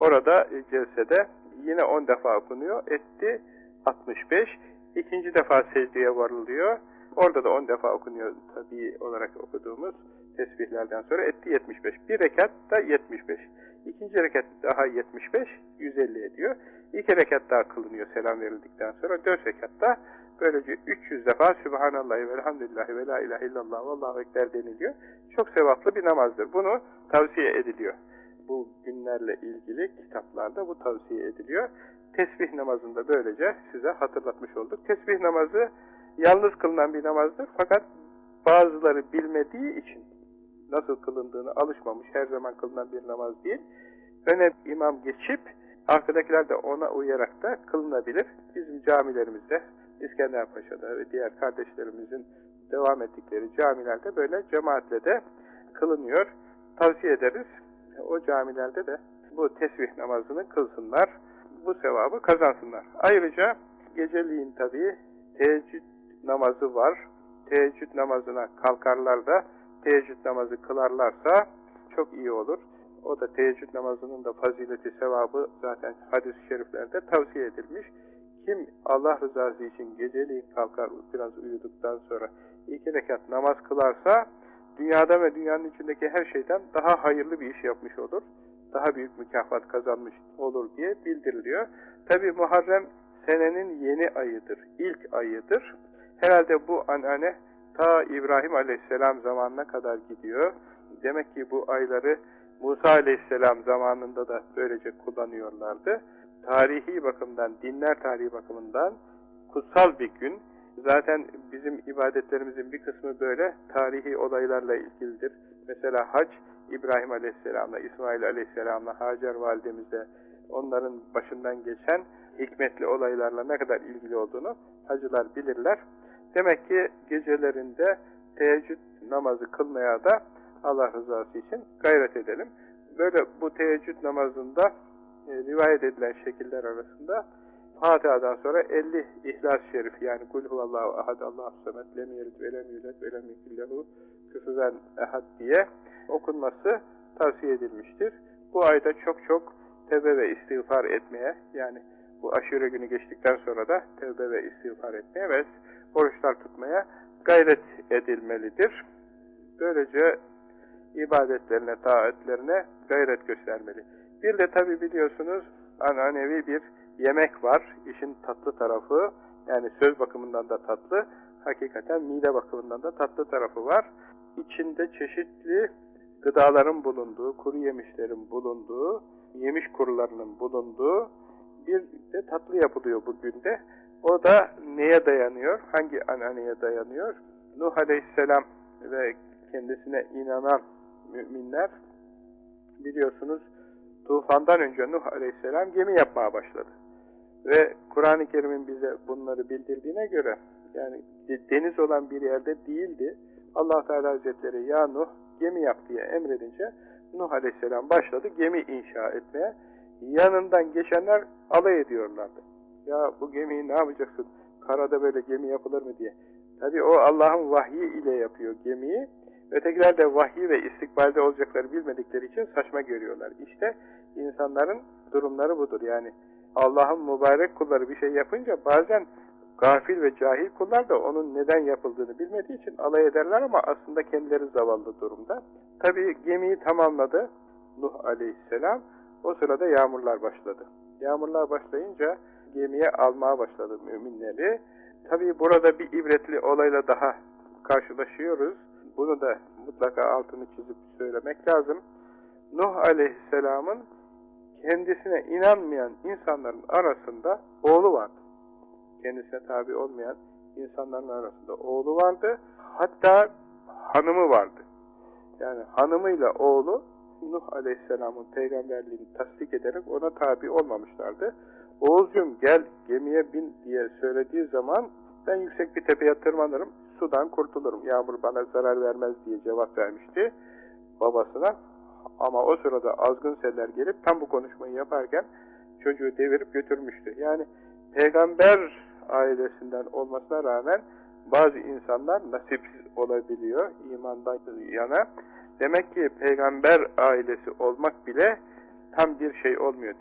Orada celsede yine 10 defa okunuyor. Etti 65. İkinci defa secdeye varılıyor. Orada da 10 defa okunuyor tabii olarak okuduğumuz tesbihlerden sonra etti 75. Bir rekat da 75. İkinci rekat daha 75, 150 ediyor. 2 rekat daha kılınıyor selam verildikten sonra. 4 rekatta böylece 300 defa Sübhanallahi velhamdülillahi ve la ilahe illallah vallahu ekber deniliyor. Çok sevaplı bir namazdır. Bunu tavsiye ediliyor. Bu günlerle ilgili kitaplarda bu tavsiye ediliyor. Tesbih namazında böylece size hatırlatmış olduk. Tesbih namazı yalnız kılınan bir namazdır. Fakat bazıları bilmediği için nasıl kılındığını alışmamış, her zaman kılınan bir namaz değil. Öne imam geçip arkadakiler de ona uyarak da kılınabilir. Bizim camilerimizde, İskenderpaşa'da ve diğer kardeşlerimizin devam ettikleri camilerde böyle cemaatle de kılınıyor. Tavsiye ederiz. O camilerde de bu tesbih namazını kılsınlar. Bu sevabı kazansınlar. Ayrıca geceliğin tabii teheccüd namazı var. Teheccüd namazına kalkarlar da teheccüd namazı kılarlarsa çok iyi olur. O da teheccüd namazının da fazileti, sevabı zaten hadis-i şeriflerde tavsiye edilmiş. Kim Allah rızası için geceliğin kalkar biraz uyuduktan sonra 2 rekat namaz kılarsa dünyada ve dünyanın içindeki her şeyden daha hayırlı bir iş yapmış olur. Daha büyük mükafat kazanmış olur diye bildiriliyor. Tabi Muharrem senenin yeni ayıdır, ilk ayıdır. Herhalde bu anane ta İbrahim Aleyhisselam zamanına kadar gidiyor. Demek ki bu ayları Musa Aleyhisselam zamanında da böylece kullanıyorlardı. Tarihi bakımdan, dinler tarihi bakımından kutsal bir gün. Zaten bizim ibadetlerimizin bir kısmı böyle tarihi olaylarla ilgilidir. Mesela hac, İbrahim Aleyhisselam'la, İsmail Aleyhisselam'la, Hacer validemizle onların başından geçen hikmetli olaylarla ne kadar ilgili olduğunu hacılar bilirler. Demek ki gecelerinde teheccüd namazı kılmaya da Allah rızası için gayret edelim. Böyle bu teheccüd namazında rivayet edilen şekiller arasında Fatiha'dan sonra 50 İhlas-ı Şerif yani Kul huvallahu ahad Allahu samed lem yelid ve lem yulad ve lem yekun lehu kufuven ehad diye okunması tavsiye edilmiştir. Bu ayda çok çok tevbe ve istiğfar etmeye, yani bu aşure günü geçtikten sonra da tevbe ve istiğfar etmeye ve oruçlar tutmaya gayret edilmelidir. Böylece ibadetlerine, taatlerine gayret göstermeli. Bir de tabi biliyorsunuz ananevi bir yemek var. İşin tatlı tarafı, yani söz bakımından da tatlı, hakikaten mide bakımından da tatlı tarafı var. İçinde çeşitli gıdaların bulunduğu, kuru yemişlerin bulunduğu, yemiş kurularının bulunduğu bir de tatlı yapılıyor bugün de. O da neye dayanıyor? Hangi ananeye dayanıyor? Nuh Aleyhisselam ve kendisine inanan müminler biliyorsunuz tufandan önce Nuh Aleyhisselam gemi yapmaya başladı. Ve Kur'an-ı Kerim'in bize bunları bildirdiğine göre yani deniz olan bir yerde değildi. Allah Teala Hazretleri ya Nuh gemi yap diye emredince Nuh Aleyhisselam başladı gemi inşa etmeye. Yanından geçenler alay ediyorlardı. Ya bu gemiyi ne yapacaksın? Karada böyle gemi yapılır mı diye. Tabii o Allah'ın vahyi ile yapıyor gemiyi. Ötekiler de vahyi ve istikbalde olacakları bilmedikleri için saçma görüyorlar. İşte insanların durumları budur. Yani Allah'ın mübarek kulları bir şey yapınca bazen gafil ve cahil kullar da onun neden yapıldığını bilmediği için alay ederler ama aslında kendileri zavallı durumda. Tabii gemiyi tamamladı Nuh Aleyhisselam. O sırada yağmurlar başladı. Yağmurlar başlayınca gemiye almaya başladı müminleri. Tabii burada bir ibretli olayla daha karşılaşıyoruz. Bunu da mutlaka altını çizip söylemek lazım. Nuh Aleyhisselam'ın kendisine inanmayan insanların arasında oğlu vardı. Kendisine tabi olmayan insanların arasında oğlu vardı. Hatta hanımı vardı. Yani hanımıyla oğlu Nuh Aleyhisselam'ın peygamberliğini tasdik ederek ona tabi olmamışlardı. Oğulcum gel gemiye bin diye söylediği zaman ben yüksek bir tepeye tırmanırım, sudan kurtulurum, yağmur bana zarar vermez diye cevap vermişti babasına. Ama o sırada azgın seller gelip tam bu konuşmayı yaparken çocuğu devirip götürmüştü. Yani peygamber ailesinden olmasına rağmen bazı insanlar nasipsiz olabiliyor imandan yana. Demek ki peygamber ailesi olmak bile tam bir şey olmuyor.